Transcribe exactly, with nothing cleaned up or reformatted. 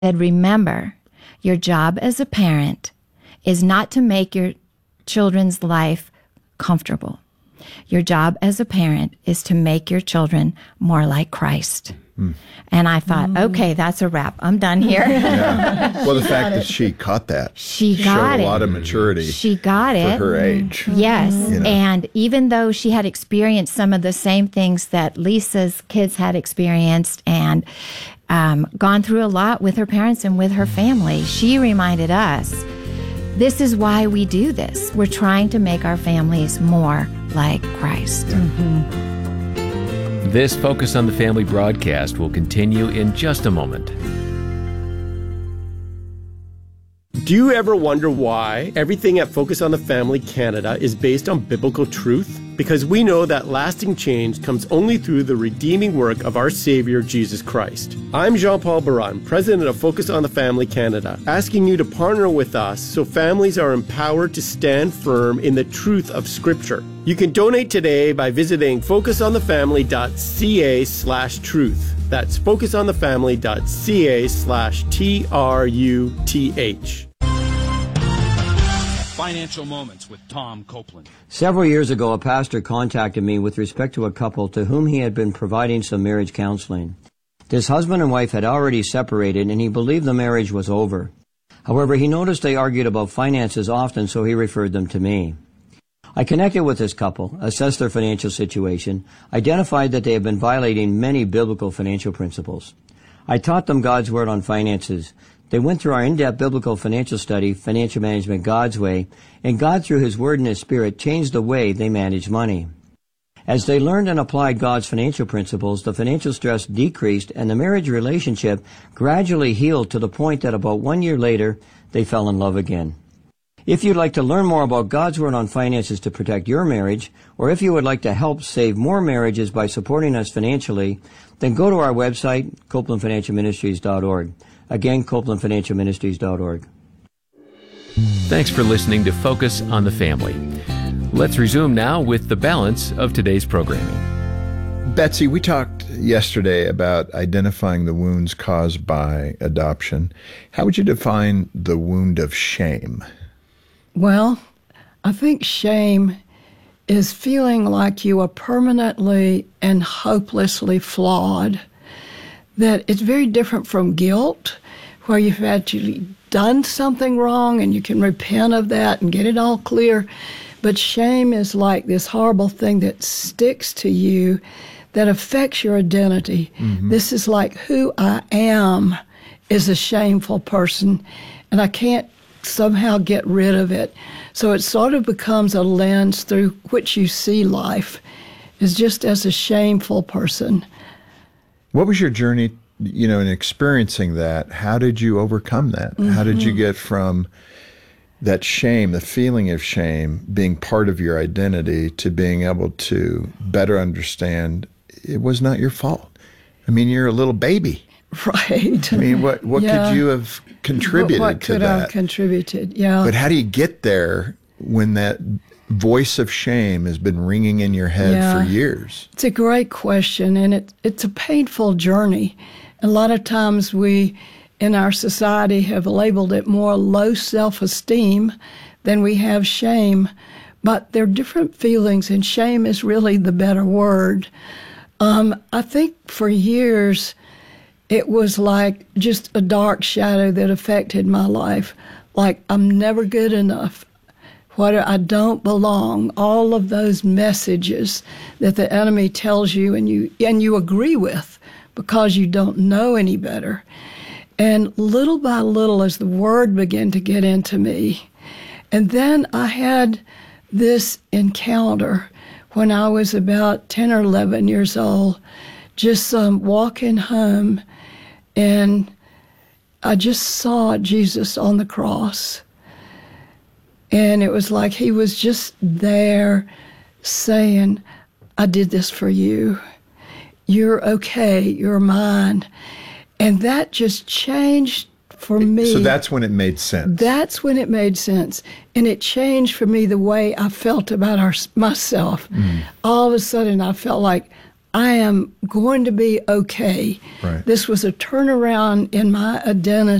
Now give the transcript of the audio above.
remember, your job as a parent is not to make your children's life comfortable. Your job as a parent is to make your children more like Christ. Mm. And I thought, mm. okay, that's a wrap. I'm done here. Yeah. Well, the fact that she caught that. She got showed it. a lot of maturity. She got it. For her age. Yes. You know. And even though she had experienced some of the same things that Lisa's kids had experienced and um, gone through a lot with her parents and with her family, she reminded us, this is why we do this. We're trying to make our families more like Christ. Yeah. Mm-hmm. This Focus on the Family broadcast will continue in just a moment. Do you ever wonder why everything at Focus on the Family Canada is based on biblical truth? Because we know that lasting change comes only through the redeeming work of our Savior, Jesus Christ. I'm Jean-Paul Baran, President of Focus on the Family Canada, asking you to partner with us so families are empowered to stand firm in the truth of Scripture. You can donate today by visiting focusonthefamily.ca slash truth. That's focusonthefamily.ca slash T R U T H. Financial Moments with Tom Copeland. Several years ago, a pastor contacted me with respect to a couple to whom he had been providing some marriage counseling. This husband and wife had already separated, and he believed the marriage was over. However, he noticed they argued about finances often, so he referred them to me. I connected with this couple, assessed their financial situation, identified that they had been violating many biblical financial principles. I taught them God's Word on finances. They went through our in-depth biblical financial study, Financial Management God's Way, and God, through His Word and His Spirit, changed the way they manage money. As they learned and applied God's financial principles, the financial stress decreased and the marriage relationship gradually healed to the point that about one year later, they fell in love again. If you'd like to learn more about God's Word on finances to protect your marriage, or if you would like to help save more marriages by supporting us financially, then go to our website, copeland financial ministries dot org. Again, copeland financial ministries dot org. Thanks for listening to Focus on the Family. Let's resume now with the balance of today's programming. Betsy, we talked yesterday about identifying the wounds caused by adoption. How would you define the wound of shame? Well, I think shame is feeling like you are permanently and hopelessly flawed. That it's very different from guilt, where you've actually done something wrong and you can repent of that and get it all clear. But shame is like this horrible thing that sticks to you, that affects your identity. Mm-hmm. This is like who I am is a shameful person, and I can't somehow get rid of it. So it sort of becomes a lens through which you see life, is just as a shameful person. What was your journey, you know, in experiencing that? How did you overcome that? Mm-hmm. How did you get from that shame, the feeling of shame, being part of your identity, to being able to better understand it was not your fault? I mean, you're a little baby. Right. I mean, what, what yeah. could you have contributed what, what to could that? I have contributed, yeah. But how do you get there when that voice of shame has been ringing in your head yeah. for years? It's a great question, and it, it's a painful journey. A lot of times we, in our society, have labeled it more low self-esteem than we have shame. But they're different feelings, and shame is really the better word. Um, I think for years, it was like just a dark shadow that affected my life. Like, I'm never good enough. What I don't belong, all of those messages that the enemy tells you and you and you agree with because you don't know any better. And little by little, as the word began to get into me, and then I had this encounter when I was about ten or eleven years old, just um, walking home, and I just saw Jesus on the cross. And it was like he was just there saying, I did this for you. You're okay. You're mine. And that just changed for me. So that's when it made sense. That's when it made sense. And it changed for me the way I felt about our, myself. Mm. All of a sudden, I felt like I am going to be okay. Right. This was a turnaround in my identity.